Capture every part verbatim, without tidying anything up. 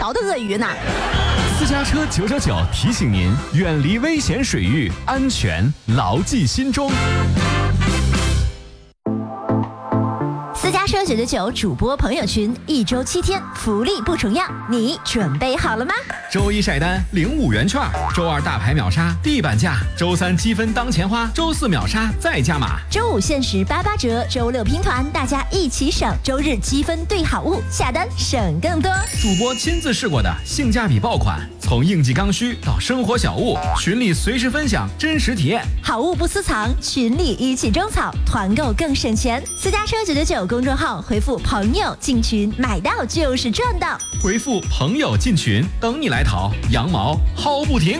条的鳄鱼呢。 私家车九九九提醒您，远离危险水域，安全牢记心中。 私家车九九九主播朋友群，一周七天，福利不重样，你准备好了吗？ 周一晒单领五元券，周二大牌秒杀地板价，周三积分当钱花，周四秒杀再加码， 周五限时八八折，周六拼团，大家一起省，周日积分兑好物，下单省更多。 主播亲自试过的性价比爆款，从应季刚需到生活小物，群里随时分享真实体验， 好物不私藏，群里一起种草，团购更省钱。私家车九九九公众号回复朋友进群，买到就是赚到。 回复朋友进群，等你来淘，羊毛薅不停。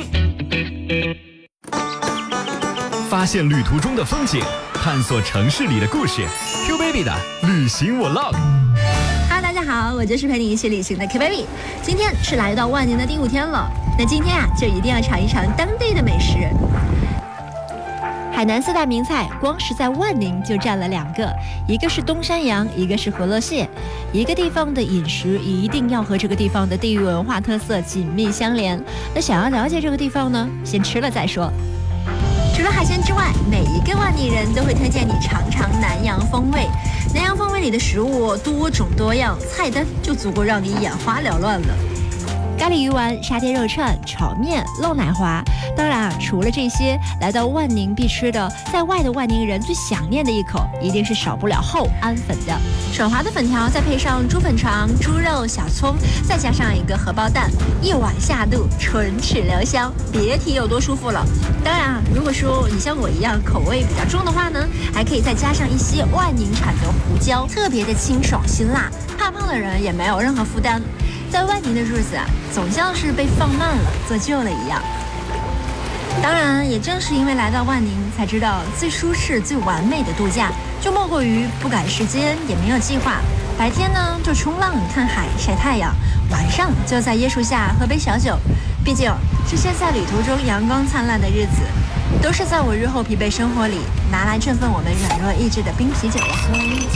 发现旅途中的风景，探索城市里的故事。Q Baby 的旅行我 log。 哈喽，大家好，我就是陪你一起旅行的 Q Baby。今天是来到万宁的第五天了，那今天啊，就一定要尝一尝当地的美食。海南四大名菜，光是在万宁就占了两个，一个是东山羊，一个是河洛蟹。一个地方的饮食一定要和这个地方的地域文化特色紧密相连。那想要了解这个地方呢，先吃了再说。除了海鲜之外，每一个万宁人都会推荐你尝尝南洋风味。南洋风味里的食物多种多样，菜单就足够让你眼花缭乱了。咖喱鱼丸、沙爹肉串、炒面、漏奶滑。当然啊，除了这些，来到万宁必吃的，在外的万宁人最想念的一口，一定是少不了厚安粉的。爽滑的粉条，再配上猪粉肠、猪肉、小葱，再加上一个荷包蛋，一碗下肚，唇齿留香，别提有多舒服了。当然啊，如果说你像我一样口味比较重的话呢，还可以再加上一些万宁产的胡椒，特别的清爽辛辣，怕胖的人也没有任何负担。在万宁的日子啊，总像是被放慢了、做旧了一样。当然，也正是因为来到万宁，才知道最舒适、最完美的度假，就莫过于不赶时间，也没有计划。白天呢，就冲浪、看海、晒太阳；晚上就在椰树下喝杯小酒。毕竟，这些在旅途中阳光灿烂的日子，都是在我日后疲惫生活里拿来振奋我们软弱意志的冰啤酒呀。